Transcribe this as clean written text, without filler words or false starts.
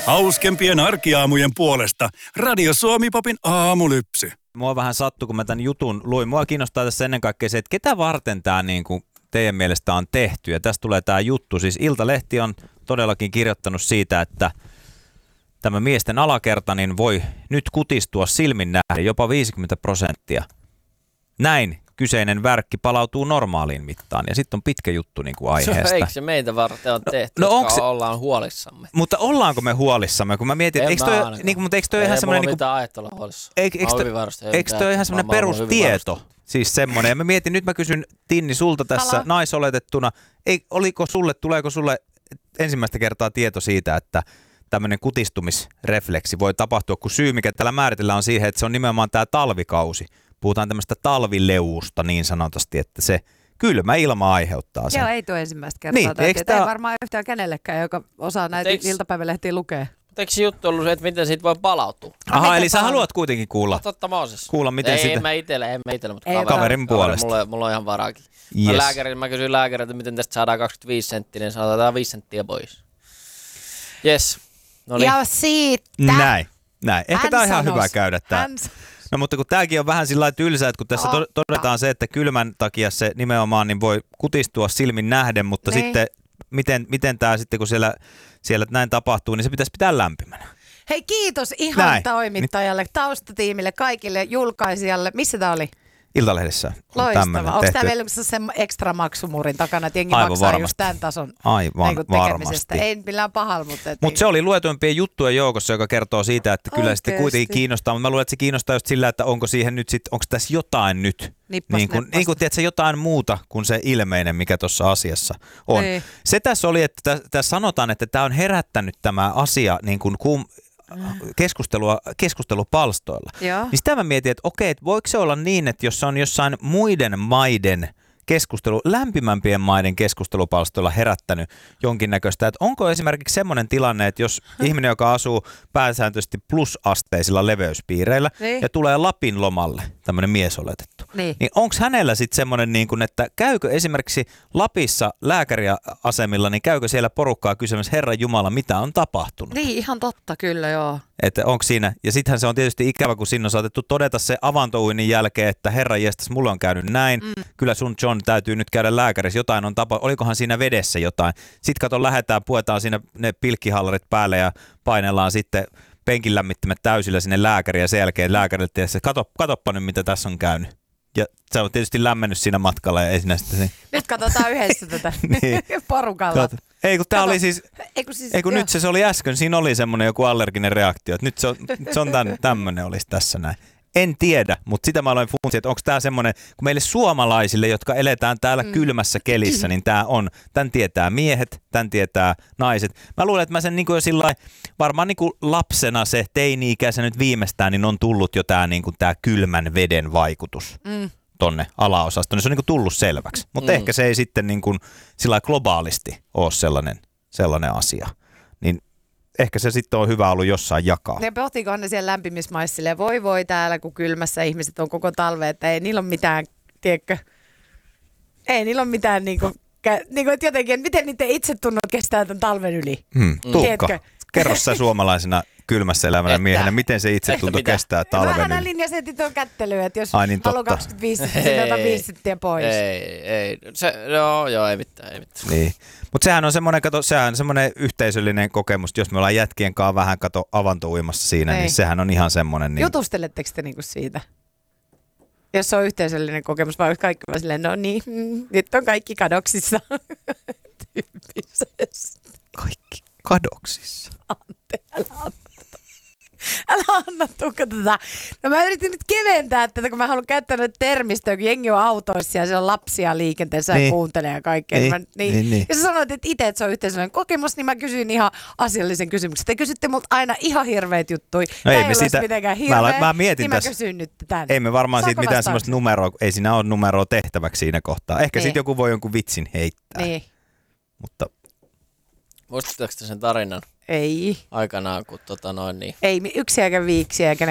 Hauskempien arkiaamujen puolesta Radio Suomi-popin aamulypsy. Mua vähän sattui, kun mä tämän jutun luin. Mua kiinnostaa tässä ennen kaikkea se, että ketä varten tämä niinku teidän mielestä on tehty. Ja tästä tulee tämä juttu. Siis Iltalehti on todellakin kirjoittanut siitä, että tämä miesten alakerta niin voi nyt kutistua silmin nähden jopa 50%. Näin kyseinen värkki palautuu normaaliin mittaan. Ja sitten on pitkä juttu niin kuin aiheesta. Eikö se meitä varten on tehty, ollaan huolissamme? Mutta ollaanko me huolissamme? Kun mä mietin, että eikö toi ihan semmoinen... Ei mulla mitään ajatella huolissa. Eikö toi ihan semmoinen perustieto? Siis semmoinen. Ja mä mietin, nyt mä kysyn Tinni sulta tässä naisoletettuna. Tuleeko sulle ensimmäistä kertaa tieto siitä, että tämmöinen kutistumisrefleksi voi tapahtua, kun syy, mikä tällä määritellään on siihen, että se on nimenomaan tämä talvikausi. Puhutaan tämmöistä talvileuusta niin sanotusti, että se kylmä ilma aiheuttaa sen. Joo, ei tuo ensimmäistä kertaa. Niin, ei varmaan yhtään kenellekään, joka osaa näitä iltapäivälehtiä lukea. Eikö se juttu ollut se, että miten siitä voi palautua? Aha, eli sä haluat kuitenkin kuulla. Totta mä siis. Kuulla, miten sitä... En mä itelle, mutta kaverin puolesta. Mulla on ihan varaakin. Yes. Mä kysyin lääkäriltä, miten tästä saadaan 25 senttiä, niin saadaan 5 senttiä pois. Jes. Noniin. Ja siitä. Näin. Ehkä tää on ihan hyvä käydä tää. No mutta kun tääkin on vähän sillä lailla tylsä, että kun tässä todetaan se, että kylmän takia se nimenomaan niin voi kutistua silmin nähden, mutta sitten miten tää sitten kun siellä näin tapahtuu, niin se pitäisi pitää lämpimänä. Hei, kiitos ihan toimittajalle, taustatiimille, kaikille julkaisijalle. Missä tää oli? Iltalehdessä. Loistavaa. Onko tämä vielä sen ekstra maksumuurin takana, että jengi maksaa varmasti just tämän tason tekemisestä? Ei millään pahalla, mutta... Mutta se oli luetuimpien juttujen joukossa, joka kertoo siitä, että kyllä sitten kuitenkin kiinnostaa. Mutta mä luulen, että se kiinnostaa just sillä, että onko siihen nyt sitten, onko tässä jotain nyt? Niin kuin tiedätkö, jotain muuta kuin se ilmeinen, mikä tuossa asiassa on. Ei. Se tässä oli, että tässä sanotaan, että tämä on herättänyt tämä asia niin kuin keskustelupalstoilla. Niin sitä mä mietin, että okei, että voiko se olla niin, että jos se on jossain muiden maiden lämpimämpien maiden keskustelupalstoilla herättänyt jonkinnäköistä, että onko esimerkiksi semmoinen tilanne, että jos ihminen, joka asuu pääsääntöisesti plusasteisilla leveyspiireillä ja tulee Lapin lomalle, tämmöinen mies oletettu, niin onko hänellä sitten semmoinen, niin kuin, että käykö esimerkiksi Lapissa lääkäriasemilla, niin käykö siellä porukkaa kysymässä, Herran Jumala, mitä on tapahtunut? Niin, ihan totta, kyllä joo. Että onko siinä, ja sittenhän se on tietysti ikävä, kun sinne on saatettu todeta se avantouinnin jälkeen, että herran jestas, mulle on käynyt näin, kyllä sun John täytyy nyt käydä lääkärissä, jotain on olikohan siinä vedessä jotain. Sitten puetaan siinä ne pilkkihallarit päälle ja painellaan sitten penkin lämmittämät täysillä sinne lääkäriin ja sen jälkeen lääkärille tietysti, katoppa nyt mitä tässä on käynyt. Ja se on tietysti lämmennyt siinä matkalla ja ei siinä sitten... Nyt katsotaan yhdessä tätä porukalla. Ei kun tää oli siis... Nyt se oli äsken, siinä oli semmoinen joku allerginen reaktio. Että nyt se on tämmöinen olisi tässä näin. En tiedä, mutta sitä mä aloin funtsia, että onko tämä semmoinen, kun meille suomalaisille, jotka eletään täällä kylmässä kelissä, niin tämän tietää miehet, tämän tietää naiset. Mä luulen, että mä sen niin kuin jo sillai, varmaan niin kuin lapsena se teini-ikäisen nyt viimeistään, niin on tullut jo tämä niin kuin kylmän veden vaikutus tonne alaosastoon. Se on niin kuin tullut selväksi, mutta ehkä se ei sitten niin kuin sillai globaalisti ole sellainen asia. Niin ehkä se sitten on hyvä ollut jossain jakaa. Ne pohtikohan ne siellä lämpimissä maissa silleen, voi täällä, kun kylmässä ihmiset on koko talve, että ei niillä ole mitään, tiedätkö, ei niillä ole mitään niinku että jotenkin, että miten niiden itsetunnot kestää tämän talven yli. Tuukka, kerro sä suomalaisena kylmässä elävänä miehenä, miten se itsetunto kestää talven yli? Vähän linjasetit on kättelyä, että jos haluaa 25 senttiä, ota 5 senttiä pois. Ei. Ei mitään. Niin. Mutta sehän on semmoinen yhteisöllinen kokemus, jos me ollaan jätkien kanssa vähän avantouimassa siinä, niin sehän on ihan semmoinen. Niin... Jutusteletteko te niinku siitä? Jos se on yhteisöllinen kokemus, vai kaikki vaan silleen, no niin, nyt on kaikki kadoksissa. Tyyppisesti. Kaikki kadoksissa? Älä anna Tuukka tätä. No mä yritin nyt keventää tätä, kun mä haluan käyttää näitä termistöä, kun jengi on autoissa ja siellä on lapsia liikenteessä ja kuuntelee ja kaikkea. Niin. Ja sä sanoit, että itse, että se on yhteisöllinen kokemus, niin mä kysyin ihan asiallisen kysymyksen. Te kysytte multa aina ihan hirveitä juttuja. No ei me sitä, mä mietin niin tässä. Mä kysyn nyt tämän. Ei me varmaan siitä mitään semmoista numeroa, ei siinä ole numeroa tehtäväksi siinä kohtaa. Ehkä sitten joku voi jonkun vitsin heittää. Niin. Mutta... Muistatteko te sen tarinan? Ei. Aikanaan, kun Ei yksi eikä viiksi eikä